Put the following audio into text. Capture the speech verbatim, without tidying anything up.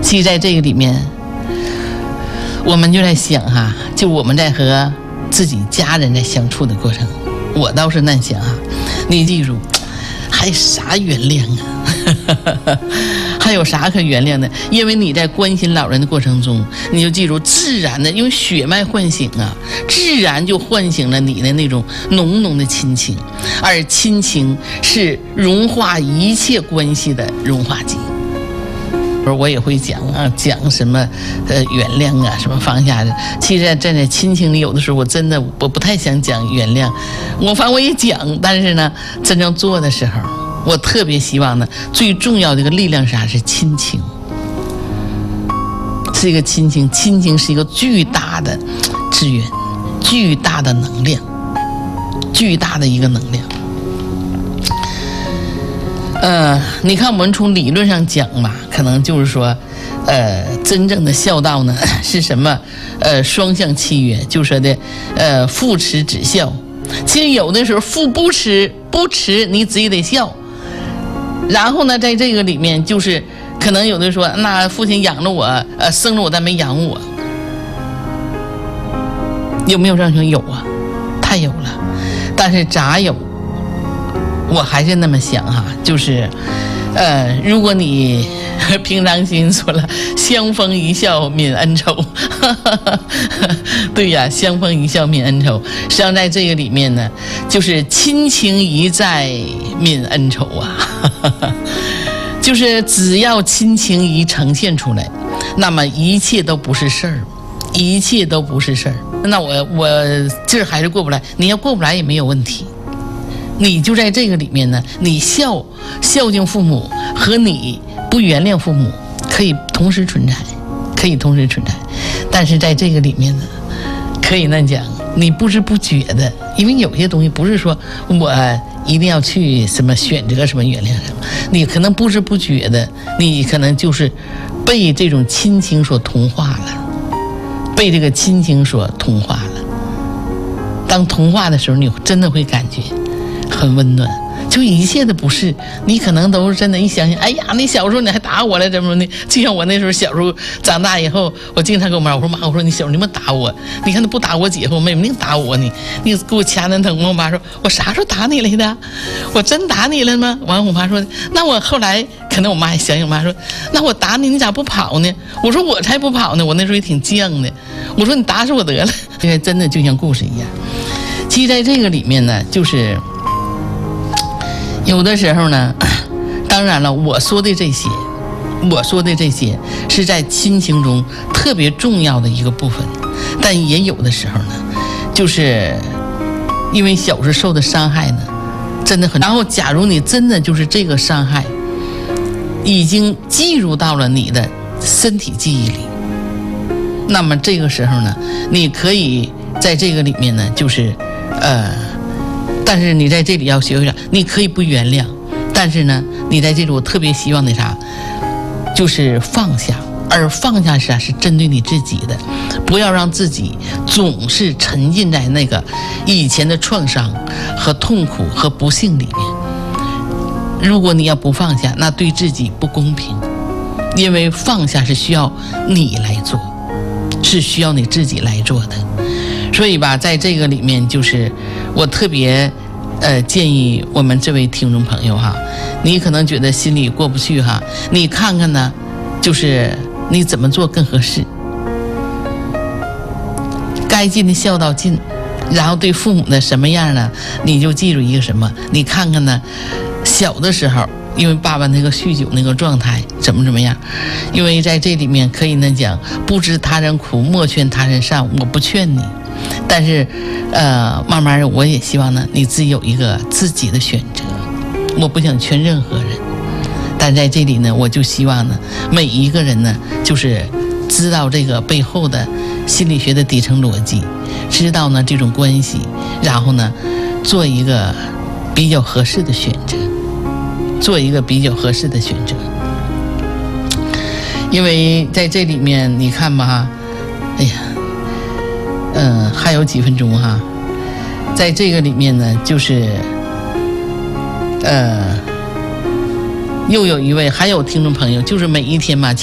其实在这个里面，我们就在想哈，就我们在和自己家人在相处的过程，我倒是那想啊，你记住，还啥原谅啊？还有啥可原谅的？因为你在关心老人的过程中，你就记住，自然的，因为血脉唤醒啊，自然就唤醒了你的那种浓浓的亲情，而亲情是融化一切关系的融化剂。我也会讲啊，讲什么呃原谅啊，什么放下的。其实站在亲情里，有的时候我真的我不太想讲原谅，我反正我也讲，但是呢，真正做的时候，我特别希望呢，最重要的一个力量是啥？是亲情，是一个亲情，亲情是一个巨大的资源，巨大的能量，巨大的一个能量。呃，你看，我们从理论上讲嘛，可能就是说，呃，真正的孝道呢是什么？呃，双向契约，就说的，呃，父慈子孝。其实有的时候父不慈不慈，你自己得孝。然后呢，在这个里面，就是可能有的说，那父亲养了我，呃，生了我，但没养我，有没有这样情？有啊，太有了。但是咋有？我还是那么想哈，就是，呃，如果你平常心说了相逢一笑泯恩仇，对呀，相逢一笑泯恩仇。实际上在这个里面呢，就是亲情一在泯恩仇啊，就是只要亲情一呈现出来，那么一切都不是事儿，一切都不是事儿。那我我这还是过不来，你要过不来也没有问题。你就在这个里面呢，你孝孝敬父母和你不原谅父母可以同时存在，可以同时存在。但是在这个里面呢，可以那讲，你不知不觉的，因为有些东西不是说我一定要去什么选择什么原谅什么，你可能不知不觉的，你可能就是被这种亲情所同化了，被这个亲情所同化了。当同化的时候，你真的会感觉很温暖，就一切的不是，你可能都是真的，一想想，哎呀，你小时候你还打我了，怎么的？就像我那时候小时候长大以后，我经常跟我妈我说妈，我说你小时候你们打我，你看你不打我姐夫我妹妹，你打我你，你给我掐那疼吗？我妈说，我啥时候打你来的？我真打你了吗？完我妈说，那我后来可能我妈也想想，我妈说，那我打你，你咋不跑呢？我说我才不跑呢，我那时候也挺犟的。我说你打死我得了，因为真的就像故事一样。其实在这个里面呢，就是有的时候呢，当然了，我说的这些，我说的这些是在亲情中特别重要的一个部分，但也有的时候呢，就是因为小时候受的伤害呢，真的很。然后，假如你真的就是这个伤害已经记入到了你的身体记忆里，那么这个时候呢，你可以在这个里面呢，就是呃。但是你在这里要学会啥？你可以不原谅，但是呢，你在这里我特别希望的啥，就是放下。而放下是啥？是针对你自己的，不要让自己总是沉浸在那个以前的创伤和痛苦和不幸里面。如果你要不放下，那对自己不公平，因为放下是需要你来做，是需要你自己来做的。所以吧，在这个里面，就是我特别呃建议我们这位听众朋友哈，你可能觉得心里过不去哈，你看看呢，就是你怎么做更合适，该尽的孝道尽，然后对父母的什么样呢，你就记住一个什么，你看看呢，小的时候因为爸爸那个酗酒那个状态怎么怎么样，因为在这里面可以呢讲，不知他人苦，莫劝他人善，我不劝你，但是呃慢慢的我也希望呢你自己有一个自己的选择，我不想劝任何人，但在这里呢我就希望呢每一个人呢就是知道这个背后的心理学的底层逻辑，知道呢这种关系，然后呢做一个比较合适的选择，做一个比较合适的选择。因为在这里面你看吧，哎呀嗯，还有几分钟哈，在这个里面呢就是呃又有一位还有听众朋友，就是每一天嘛